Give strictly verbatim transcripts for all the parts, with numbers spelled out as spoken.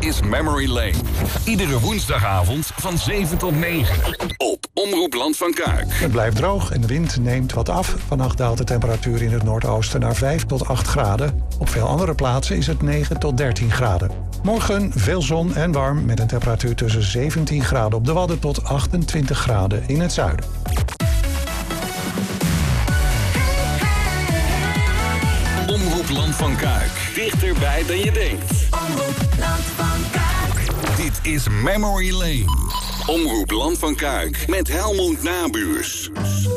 is Memory Lane. Iedere woensdagavond van zeven tot negen. Op Omroep Land van Kuik. Het blijft droog en de wind neemt wat af. Vannacht daalt de temperatuur in het noordoosten naar vijf tot acht graden. Op veel andere plaatsen is het negen tot dertien graden. Morgen veel zon en warm met een temperatuur tussen zeventien graden op de Wadden tot achtentwintig graden in het zuiden. Omroep Land van Kuik. Dichterbij dan je denkt. Omroep Land van Kuik. Dit is Memory Lane. Omroep Land van Kuik met Helmond Nabuurs.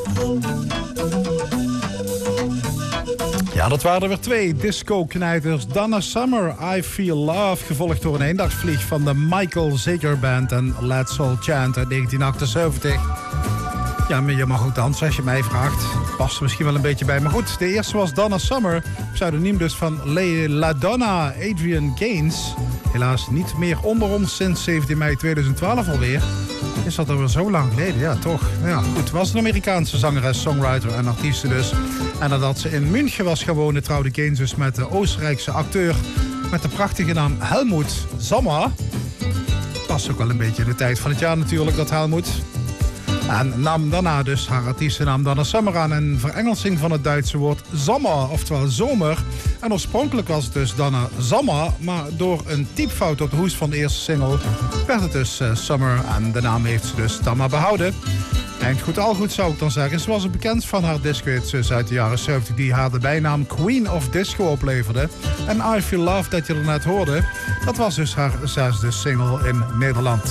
Ja, dat waren er weer twee disco-knijters. Donna Summer, I Feel Love. Gevolgd door een eendagsvlieg van de Michael Zager Band en Let's All Chant uit negentien achtenzeventig. Ja, maar je mag ook dansen als je mij vraagt. Past er misschien wel een beetje bij. Maar goed, de eerste was Donna Summer. Pseudoniem dus van La Donna Adrian Gaines. Helaas niet meer onder ons sinds zeventien mei tweeduizend twaalf alweer. Is dat alweer zo lang geleden? Ja, toch. Ja, goed. Was een Amerikaanse zangeres, songwriter en artieste dus. En nadat ze in München was gaan wonen, trouwde Gaines dus met de Oostenrijkse acteur met de prachtige naam Helmut Sommer. Past ook wel een beetje in de tijd van het jaar natuurlijk, dat Helmut. En nam daarna dus haar artiestennaam Donna Summer aan. En verengelsing van het Duitse woord Sommer, oftewel zomer. En oorspronkelijk was het dus Donna Sommer. Maar door een typfout op de hoes van de eerste single werd het dus uh, Summer. En de naam heeft ze dus dan maar behouden. Eind goed al goed zou ik dan zeggen. Ze was een bekend van haar disco-hits uit de jaren zeventig... die haar de bijnaam Queen of Disco opleverde. En I Feel Love, dat je er net hoorde, dat was dus haar zesde single in Nederland.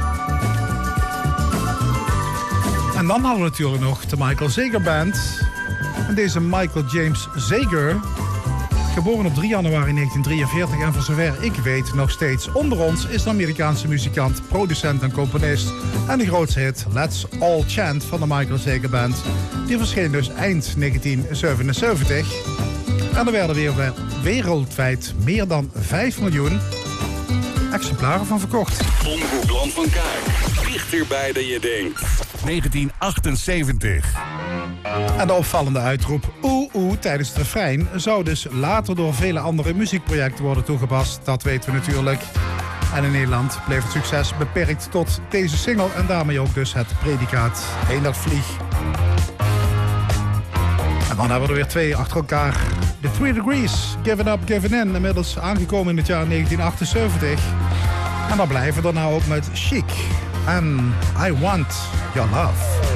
En dan hadden we natuurlijk nog de Michael Zager Band. En deze Michael James Zager, geboren op drie januari negentien drieënveertig... en voor zover ik weet nog steeds onder ons, is een Amerikaanse muzikant, producent en componist. En de grootste hit Let's All Chant van de Michael Zager Band. Die verscheen dus eind negentien zevenenzeventig. En er werden weer wereldwijd meer dan vijf miljoen exemplaren van verkocht. Omroep Land van Kuik. Dichterbij dan je denkt. negentien achtenzeventig. En de opvallende uitroep oeh oeh tijdens het refrein zou dus later door vele andere muziekprojecten worden toegepast. Dat weten we natuurlijk. En in Nederland bleef het succes beperkt tot deze single en daarmee ook dus het predicaat eendagsvlieg. En dan hebben we er weer twee achter elkaar. The Three Degrees, Given Up, Given In, inmiddels aangekomen in het jaar negentien achtenzeventig. En dan blijven we er nou ook met Chic en I Want Your Love.